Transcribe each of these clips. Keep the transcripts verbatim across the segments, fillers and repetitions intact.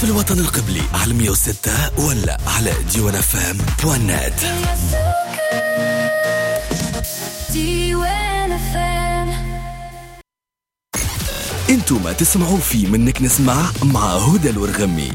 في الوطن القبلي على مية وستة ولا على ديوان اف ام بوان نت. انتو ما تسمعوا في منك نسمع مع هدى الورغمي.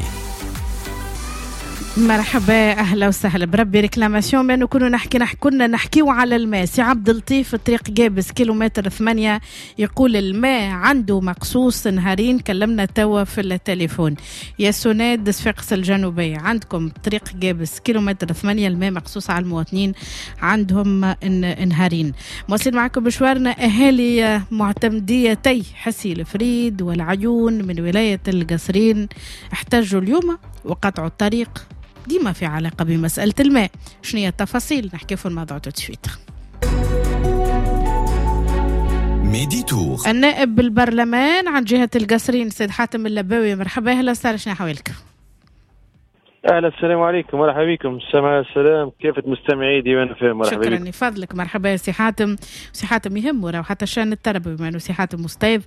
مرحبا اهلا وسهلا بربي ريكلاماسيون بانه كنا نحكي نحكي كنا نحكيو على الماء. سي عبد اللطيف الطريق جابس كيلومتر ثمانية يقول الماء عنده مقصوص نهارين. كلمنا توا في التليفون. يا سناد صفاقس الجنوبية عندكم طريق جابس كيلومتر ثمانية الماء مقصوص على المواطنين عندهم نهارين. مواصلين معكم مشوارنا. اهالي معتمديتي حسي الفريد والعيون من ولاية القصرين احتجوا اليوم وقطعوا الطريق ديما في علاقة بمسألة الماء. شنو هي التفاصيل نحكي في الموضوع تسويت. ميدي تور النائب بالبرلمان عن جهة القصرين سيد حاتم اللباوي. مرحبا اهلا وسهلا. شنو حوالك؟ اهلا السلام عليكم. مرحبا بكم. السماء السلام. كيف مستمعي ديوان فهم؟ مرحبا شكرا بكم. يفضلك. مرحبا يا سي حاتم. سي حاتم يهمه راه حتى الشان التربوي بما انه سي حاتم مستيف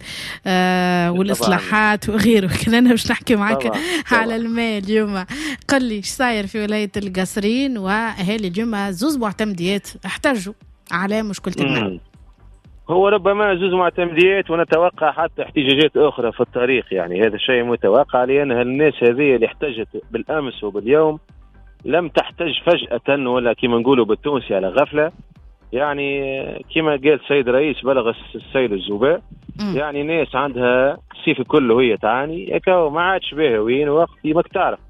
آه والاصلاحات وغيره. كنا باش نحكي معك طبعاً. طبعاً. على الماء اليوم. قل لي ايش صاير في ولايه القصرين واهالي اليوم زوز معتمديات احتجوا على مشكله الماء. هو ربما زوز معتمديات ونتوقع حتى احتجاجات أخرى في الطريق، يعني هذا شيء متوقع لأن الناس هذه اللي احتجت بالأمس وباليوم لم تحتج فجأة ولا كما نقولوا بالتونسي على غفلة. يعني كما قال السيد رئيس بلغ السيد الزباء يعني ناس عندها الصيف كله هي تعاني يكاو ما عادش باهي وين وقت ما تعرف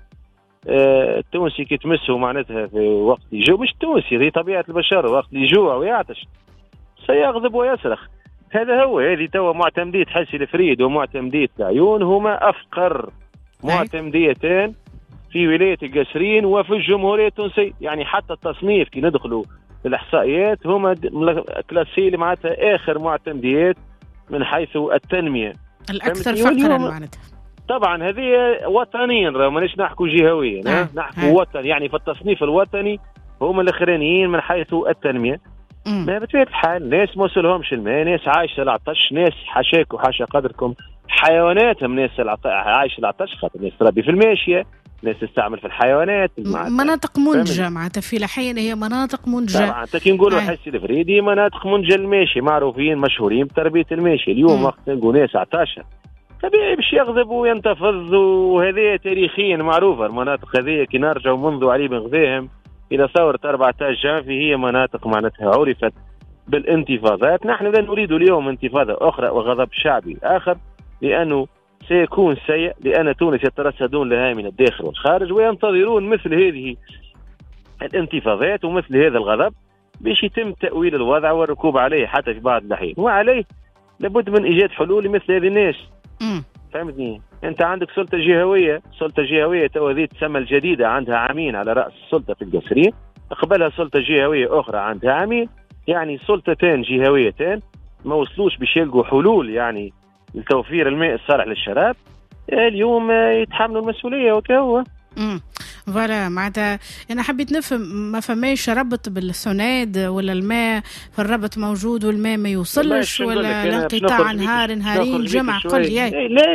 اه التونسي كي تمسه معناتها في وقت يجوع، مش التونسي هذه طبيعة البشر، وقت يجوع ويعطش سيغضب ويصرخ. هذا هو. هذه توا معتمدية حسي الفريد ومعتمدية العيون هما أفقر معتمديتين في ولاية القصرين وفي الجمهورية التونسية. يعني حتى التصنيف كي ندخلوا في الإحصائيات هما كلاسي معناتها آخر معتمديات من حيث التنمية الأكثر فقرا معناتها. طبعا هذه وطنيا راه ماناش نحكوا جهويا آه. نحكوا وطن، يعني في التصنيف الوطني هما الأخرانيين من حيث التنمية. ما بطبيعة الحال ناس ما وصلهمش الماء، ناس عايشة العطش، ناس حاشاك وحاشا قدركم حيواناتهم ناس عايشة العطش خاطر ناس تربي في الماشية، ناس تستعمل في الحيوانات. مناطق منجة معناتها في الحين هي مناطق منجة. طبعا كي نقولوا حسي الفريدي مناطق منجة الماشي معروفين مشهورين بتربية الماشي. اليوم وقت نقول ناس عطاشة طبيعي باش يغضب وينتفض، وهذه تاريخيا معروفة. المناطق هذه كي نرجعوا منذ علي بن غذاهم إلى ثورة أربعة عشر جانفي هي مناطق معناتها عرفت بالانتفاضات. نحن لا نريد اليوم انتفاضة أخرى وغضب شعبي آخر لأنه سيكون سيء، لأن تونس يترصدون لها من الداخل والخارج وينتظرون مثل هذه الانتفاضات ومثل هذا الغضب باش يتم تأويل الوضع والركوب عليه حتى في بعض الأحيان. وعليه لابد من إيجاد حلول لمثل هذه الناس. فهمتني؟ أنت عندك سلطة جهوية، سلطة جهوية تو ذي تسمى الجديدة عندها عامين على رأس السلطة في القصرين، قبلها سلطة جهوية أخرى عندها عامين، يعني سلطتين جهويتين ما وصلوش باش يلقوا حلول يعني لتوفير الماء الصالح للشراب. اليوم يتحملوا المسؤولية وكهو. امم فوالا معناتها انا حبيت نفهم ما فماش ربط بالسناد ولا الماء فالربط موجود والماء ما يوصلش ولا الانقطاع نهار نهارين جمع قل لي.